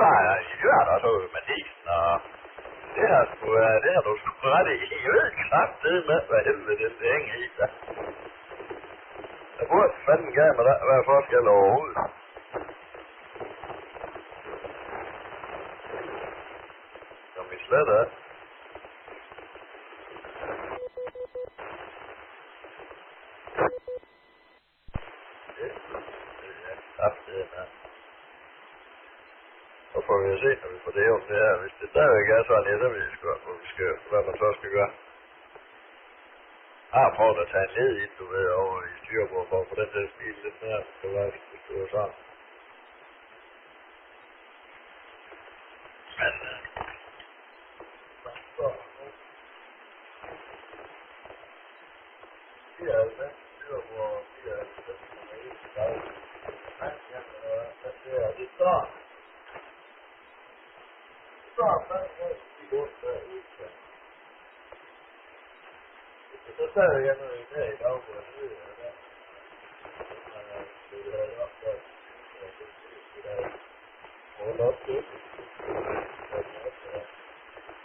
var svært også med disen, og det har du sgu ret i. I ved knap det med, hvad helvede det hænger i sig. Jeg burde fanden gav mig der være forskel overhovedet. Som vi slet er. Så får vi se, når vi får det om det her. Hvis det stadigvæk er sådan, ja, så vil jeg sgu, hvad man så skal gøre. Jeg har prøvet at tage en led ind, du ved, over i styrbord for at få den der stil lidt mere på vej, hvis det var sådan. Men, så, det er den styrbord, det er den, som er helt skrevet. Nej, det står. Så i rundt derude. Så sad jeg noget i dag i dag, hvor jeg ved, at det er nok godt. Det er nok godt.